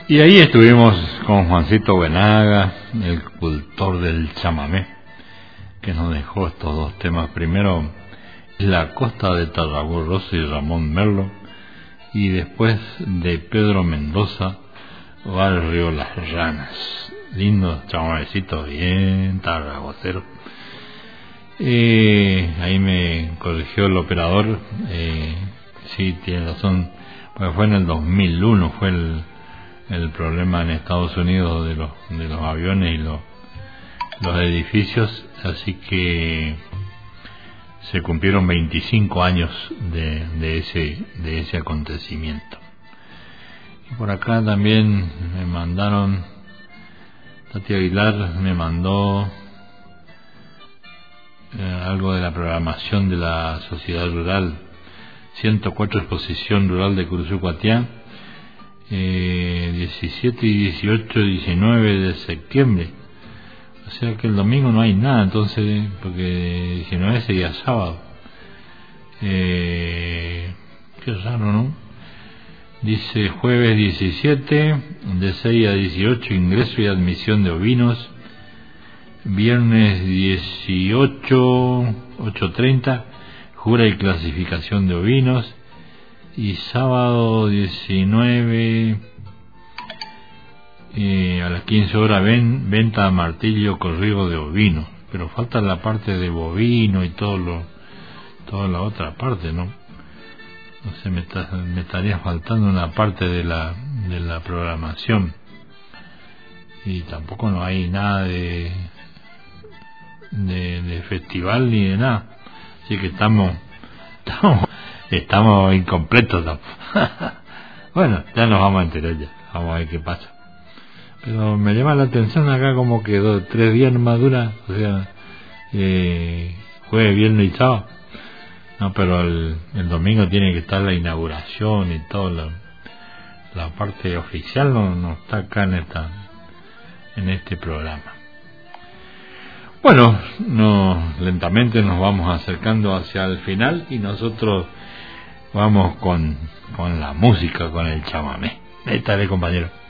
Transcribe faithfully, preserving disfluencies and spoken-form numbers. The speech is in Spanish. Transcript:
Y ahí estuvimos con Juancito Venaga, el cultor del chamamé, que nos dejó estos dos temas. Primero, La Costa de Tarragorrosa y Ramón Merlo, y después de Pedro Mendoza, Barrio Las Ranas. Lindos chamamecitos, bien tarragoceros. Eh, ahí me corrigió el operador, eh, sí, tiene razón, porque fue en el dos mil uno, fue el el problema en Estados Unidos de los de los aviones y los los edificios, así que se cumplieron veinticinco años de, de ese de ese acontecimiento. Y por acá también me mandaron, Tati Aguilar me mandó eh, algo de la programación de la Sociedad Rural ciento cuatro Exposición Rural de Curuzucuatiá, Eh, diecisiete y dieciocho, diecinueve de septiembre. O sea que el domingo no hay nada, entonces, porque diecinueve sería sábado. Eh, qué raro, ¿no? Dice jueves diecisiete, de seis a dieciocho, ingreso y admisión de ovinos. Viernes dieciocho, ocho treinta, jura y clasificación de ovinos. Y sábado diecinueve, eh, a las quince horas, ven, venta a martillo corrido de ovino. Pero falta la parte de bovino y todo lo, toda la otra parte, ¿no? No sé, me, está, me estaría faltando una parte de la, de la programación. Y tampoco no hay nada de, de, de festival ni de nada. Así que estamos, estamos Estamos incompletos, ¿no? Bueno, ya nos vamos a enterar ya. Vamos a ver qué pasa. Pero me llama la atención acá como que dos, tres días más dura. O sea, eh, jueves, viernes y sábado. No, pero el, el domingo tiene que estar la inauguración y todo. La, la parte oficial no, no está acá en esta en este programa. Bueno, no, lentamente nos vamos acercando hacia el final y nosotros vamos con, con la música, con el chamamé. Ahí estaré, compañero.